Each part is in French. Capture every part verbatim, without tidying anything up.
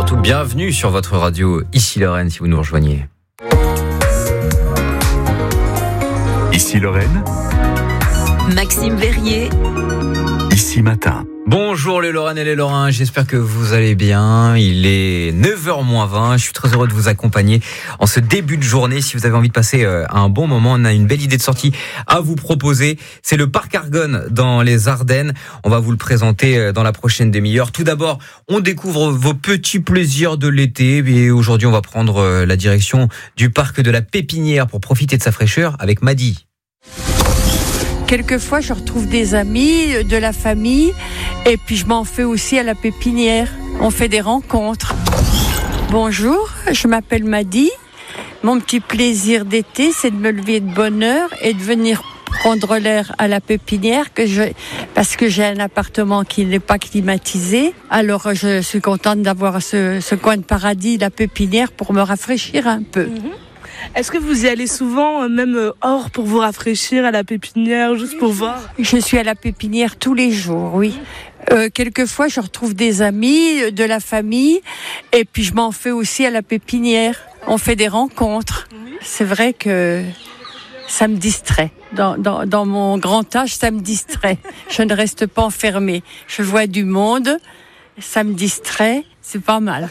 surtout bienvenue sur votre radio, ici Lorraine, si vous nous rejoignez. Ici Lorraine, Maxime Verrier, ici Matin. Bonjour les Lorraines et les Lorrains, j'espère que vous allez bien. Il est neuf heures moins vingt, je suis très heureux de vous accompagner en ce début de journée. Si vous avez envie de passer un bon moment, on a une belle idée de sortie à vous proposer. C'est le parc Argonne dans les Ardennes. On va vous le présenter dans la prochaine demi-heure. Tout d'abord, on découvre vos petits plaisirs de l'été. Et aujourd'hui, on va prendre la direction du parc de la Pépinière pour profiter de sa fraîcheur avec Madi. Quelquefois, je retrouve des amis, de la famille, et puis je m'en fais aussi à la Pépinière. On fait des rencontres. Bonjour, je m'appelle Madi. Mon petit plaisir d'été, c'est de me lever de bonne heure et de venir prendre l'air à la Pépinière, que je, parce que j'ai un appartement qui n'est pas climatisé. Alors, je suis contente d'avoir ce, ce coin de paradis, la Pépinière, pour me rafraîchir un peu. Mmh. Est-ce que vous y allez souvent, même hors, pour vous rafraîchir à la Pépinière, juste pour voir ? Je suis à la Pépinière tous les jours, oui. Euh, quelquefois, je retrouve des amis, de la famille, et puis je m'en fais aussi à la Pépinière. On fait des rencontres. C'est vrai que ça me distrait. Dans, dans, dans mon grand âge, ça me distrait. Je ne reste pas enfermée. Je vois du monde, ça me distrait. C'est pas mal.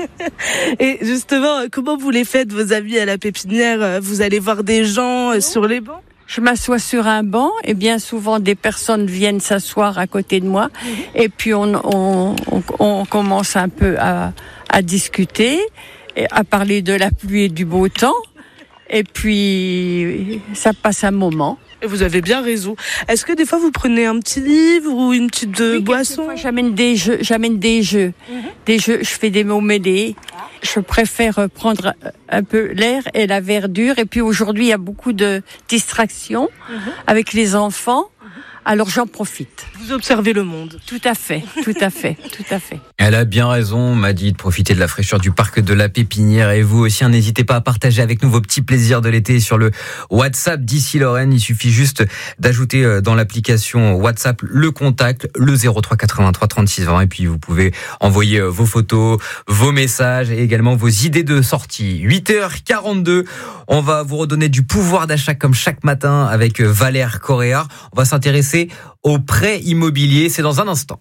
Et justement, comment vous les faites, vos amis à la Pépinière ? Vous allez voir des gens sur les bancs ? Je m'assois sur un banc et bien souvent des personnes viennent s'asseoir à côté de moi. Mmh. Et puis on, on, on, on commence un peu à, à discuter, et à parler de la pluie et du beau temps. Et puis ça passe un moment. Et vous avez bien raison. Est-ce que des fois vous prenez un petit livre ou une petite oui, boisson ? Fois, j'amène des jeux, j'amène des jeux, mmh. des jeux. Je fais des mots mêlés. Je préfère prendre un peu l'air et la verdure. Et puis aujourd'hui, il y a beaucoup de distractions mmh. avec les enfants. Alors j'en profite. Vous observez le monde. Tout à fait, tout à fait, tout à fait. Elle a bien raison, m'a dit, de profiter de la fraîcheur du parc de la Pépinière. Et vous aussi, hein, n'hésitez pas à partager avec nous vos petits plaisirs de l'été sur le WhatsApp d'ici Lorraine. Il suffit juste d'ajouter dans l'application WhatsApp le contact, le zéro trois quatre-vingt-trois trente-six vingt. Et puis vous pouvez envoyer vos photos, vos messages et également vos idées de sortie. huit heures quarante-deux, on va vous redonner du pouvoir d'achat comme chaque matin avec Valère Correa. On va s'intéresser au prêt immobilier, c'est dans un instant.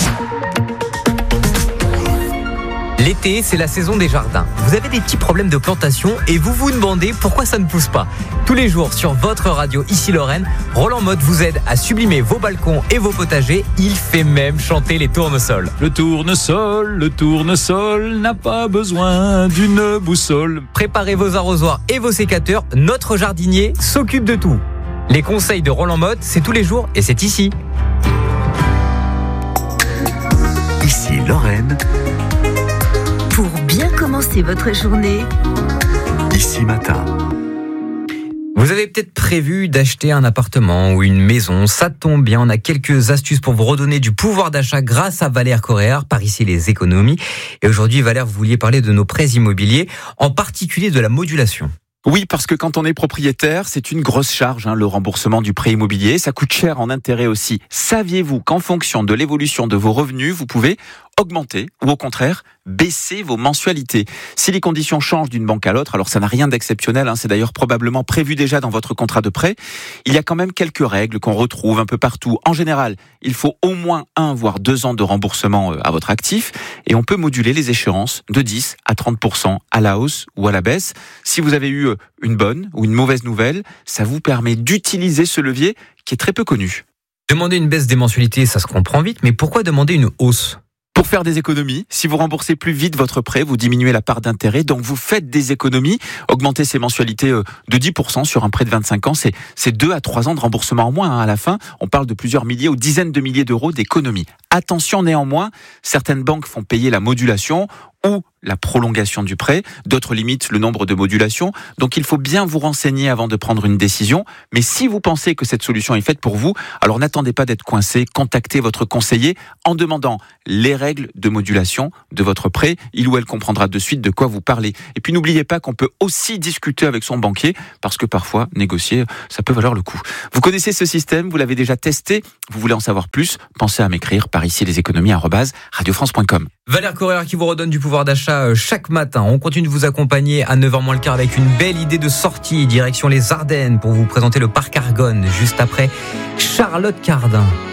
L'été, c'est la saison des jardins. Vous avez des petits problèmes de plantation et vous vous demandez pourquoi ça ne pousse pas. Tous les jours sur votre radio, ici Lorraine, Roland Motte vous aide à sublimer vos balcons et vos potagers. Il fait même chanter les tournesols. Le tournesol, le tournesol n'a pas besoin d'une boussole. Préparez vos arrosoirs et vos sécateurs, notre jardinier s'occupe de tout. Les conseils de Roland Motte, c'est tous les jours et c'est ici. Ici Lorraine. Pour bien commencer votre journée, Ici Matin. Vous avez peut-être prévu d'acheter un appartement ou une maison. Ça tombe bien, on a quelques astuces pour vous redonner du pouvoir d'achat grâce à Valère Correa, par ici les économies. Et aujourd'hui, Valère, vous vouliez parler de nos prêts immobiliers, en particulier de la modulation. Oui, parce que quand on est propriétaire, c'est une grosse charge, hein, le remboursement du prêt immobilier. Ça coûte cher en intérêt aussi. Saviez-vous qu'en fonction de l'évolution de vos revenus, vous pouvez augmenter ou au contraire baisser vos mensualités. Si les conditions changent d'une banque à l'autre, alors ça n'a rien d'exceptionnel, hein, c'est d'ailleurs probablement prévu déjà dans votre contrat de prêt. Il y a quand même quelques règles qu'on retrouve un peu partout. En général, il faut au moins un voire deux ans de remboursement à votre actif et on peut moduler les échéances de dix à trente pour cent à la hausse ou à la baisse. Si vous avez eu une bonne ou une mauvaise nouvelle, ça vous permet d'utiliser ce levier qui est très peu connu. Demander une baisse des mensualités, ça se comprend vite, mais pourquoi demander une hausse ? Pour faire des économies, si vous remboursez plus vite votre prêt, vous diminuez la part d'intérêt, donc vous faites des économies. Augmenter ses mensualités de dix pour cent sur un prêt de vingt-cinq ans, c'est, c'est deux à trois ans de remboursement en moins. Hein. À la fin, on parle de plusieurs milliers ou dizaines de milliers d'euros d'économies. Attention néanmoins, certaines banques font payer la modulation ou la prolongation du prêt, d'autres limitent le nombre de modulations, donc il faut bien vous renseigner avant de prendre une décision, mais si vous pensez que cette solution est faite pour vous, alors n'attendez pas d'être coincé, contactez votre conseiller en demandant les règles de modulation de votre prêt, il ou elle comprendra de suite de quoi vous parlez. Et puis n'oubliez pas qu'on peut aussi discuter avec son banquier, parce que parfois, négocier, ça peut valoir le coup. Vous connaissez ce système, vous l'avez déjà testé, vous voulez en savoir plus, pensez à m'écrire par par ici les économies arobase radiofrance point com. Valère Correa qui vous redonne du pouvoir d'achat chaque matin. On continue de vous accompagner à neuf heures moins le quart avec une belle idée de sortie direction les Ardennes pour vous présenter le parc Argonne juste après Charlotte Cardin.